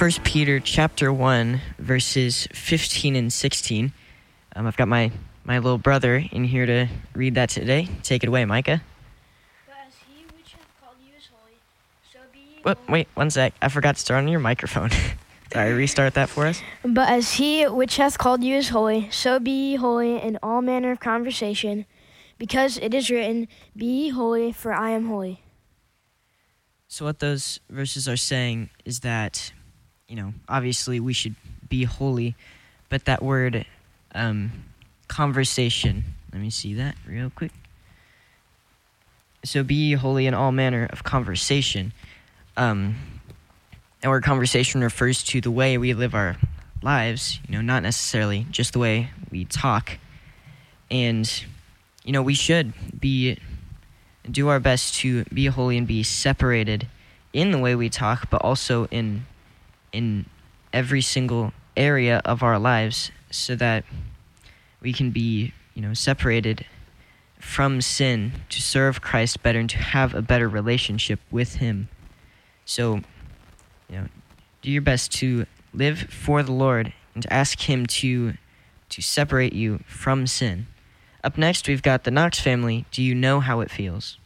First Peter chapter 1, verses 15 and 16. I've got my little brother in here to read that today. Take it away, Micah. But as he which hath called you is holy, so be ye What? holy. Wait, one sec. I forgot to turn on your microphone. Sorry, restart that for us. But as he which hath called you is holy, so be ye holy in all manner of conversation, because it is written, Be ye holy, for I am holy. So what those verses are saying is that, obviously we should be holy, but that word conversation, let me see that real quick. So be ye holy in all manner of conversation. That word conversation refers to the way we live our lives, not necessarily just the way we talk. And, we should do our best to be holy and be separated in the way we talk, but also in every single area of our lives, so that we can be, separated from sin to serve Christ better and to have a better relationship with Him. So, do your best to live for the Lord and to ask Him to separate you from sin. Up next, we've got the Knox family. Do you know how it feels?